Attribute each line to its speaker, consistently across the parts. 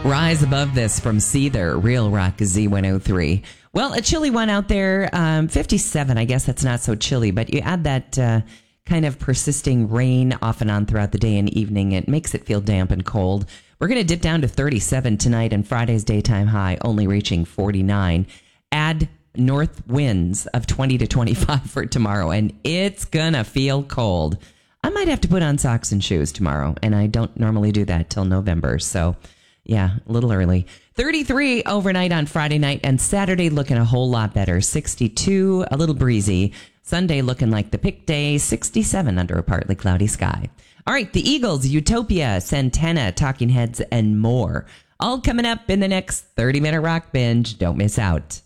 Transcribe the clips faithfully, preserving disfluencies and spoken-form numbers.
Speaker 1: Rise Above This from Seether, Real Rock Z one oh three. Well, a chilly one out there, um, fifty-seven. I guess that's not so chilly, but you add that uh, kind of persisting rain off and on throughout the day and evening. It makes it feel damp and cold. We're going to dip down to thirty-seven tonight, and Friday's daytime high only reaching forty-nine. Add north winds of twenty to twenty-five for tomorrow, and it's going to feel cold. I might have to put on socks and shoes tomorrow, and I don't normally do that till November, so yeah, a little early. thirty-three overnight on Friday night, and Saturday looking a whole lot better. sixty-two, a little breezy. Sunday looking like the pick day, sixty-seven under a partly cloudy sky. All right, the Eagles, Utopia, Santana, Talking Heads, and more. All coming up in the next thirty-minute rock binge. Don't miss out.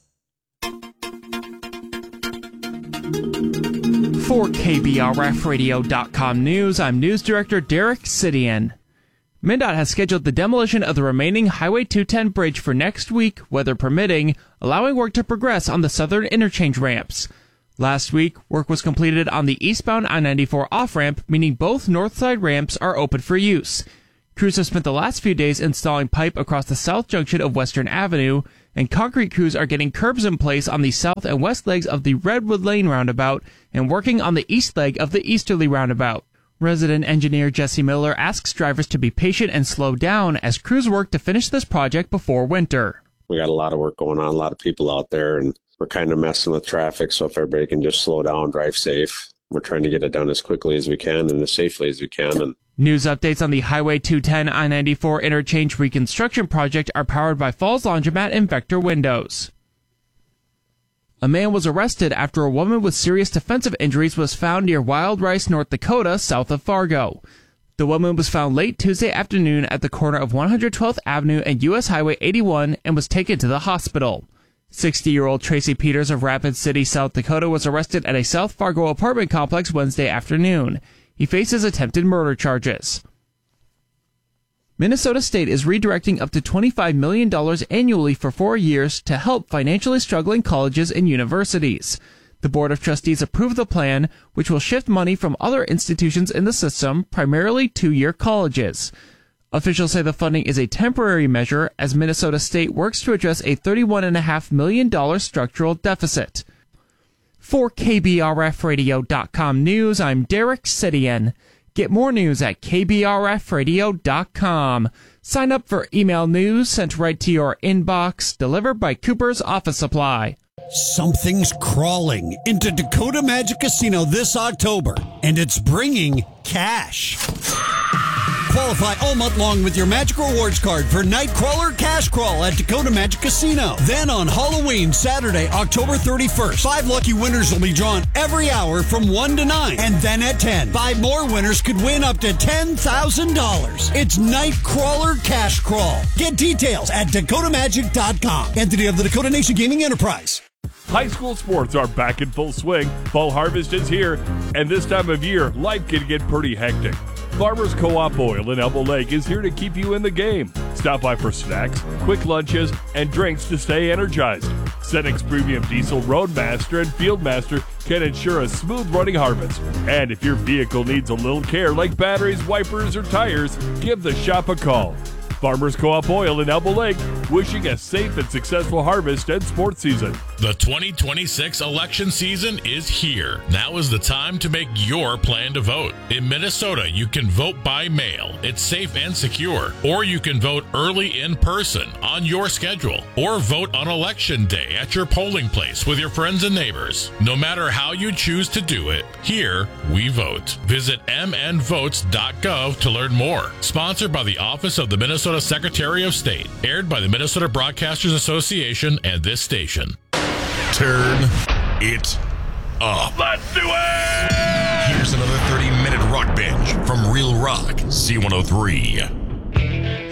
Speaker 2: For K B R F radio dot com News, I'm News Director Derek Sidian. MnDOT has scheduled the demolition of the remaining Highway two ten bridge for next week, weather permitting, allowing work to progress on the southern interchange ramps. Last week, work was completed on the eastbound I ninety-four off-ramp, meaning both north side ramps are open for use. Crews have spent the last few days installing pipe across the south junction of Western Avenue, and concrete crews are getting curbs in place on the south and west legs of the Redwood Lane roundabout and working on the east leg of the easterly roundabout. Resident engineer Jesse Miller asks drivers to be patient and slow down as crews work to finish this project before winter.
Speaker 3: We got a lot of work going on, a lot of people out there, and we're kind of messing with traffic, so if everybody can just slow down, drive safe. We're trying to get it done as quickly as we can and as safely as we can. And
Speaker 2: news updates on the Highway two ten I ninety-four interchange reconstruction project are powered by Falls Laundromat and Vector Windows. A man was arrested after a woman with serious defensive injuries was found near Wild Rice, North Dakota, south of Fargo. The woman was found late Tuesday afternoon at the corner of one hundred twelfth Avenue and U S Highway eighty-one and was taken to the hospital. sixty-year-old Tracy Peters of Rapid City, South Dakota was arrested at a South Fargo apartment complex Wednesday afternoon. He faces attempted murder charges. Minnesota State is redirecting up to twenty-five million dollars annually for four years to help financially struggling colleges and universities. The Board of Trustees approved the plan, which will shift money from other institutions in the system, primarily two-year colleges. Officials say the funding is a temporary measure as Minnesota State works to address a thirty-one point five million dollars structural deficit. For K B R F radio dot com News, I'm Derek Sidian. Get more news at K B R F radio dot com. Sign up for email news sent right to your inbox, delivered by Cooper's Office Supply.
Speaker 4: Something's crawling into Dakota Magic Casino this October, and it's bringing cash. Qualify all month long with your Magic Rewards card for Nightcrawler Cash Crawl at Dakota Magic Casino. Then on Halloween, Saturday, October thirty-first, five lucky winners will be drawn every hour from one to nine. And then at ten, five more winners could win up to ten thousand dollars. It's Nightcrawler Cash Crawl. Get details at Dakota Magic dot com. Entity of the Dakota Nation Gaming Enterprise.
Speaker 5: High school sports are back in full swing. Fall harvest is here, and this time of year, life can get pretty hectic. Farmers Co-op Oil in Elbow Lake is here to keep you in the game. Stop by for snacks, quick lunches, and drinks to stay energized. Cenex Premium Diesel Roadmaster and Fieldmaster can ensure a smooth running harvest. And if your vehicle needs a little care like batteries, wipers, or tires, give the shop a call. Farmers Co-op Oil in Elbow Lake, wishing a safe and successful harvest and sports season.
Speaker 6: The twenty twenty-six election season is here. Now is the time to make your plan to vote. In Minnesota, you can vote by mail. It's safe and secure. Or you can vote early in person on your schedule. Or vote on election day at your polling place with your friends and neighbors. No matter how you choose to do it, here we vote. Visit m n votes dot gov to learn more. Sponsored by the Office of the Minnesota Secretary of State. Aired by the Minnesota Broadcasters Association and this station.
Speaker 7: Turn it up.
Speaker 5: Let's do it!
Speaker 7: Here's another thirty-minute rock binge from Real Rock Z one oh three.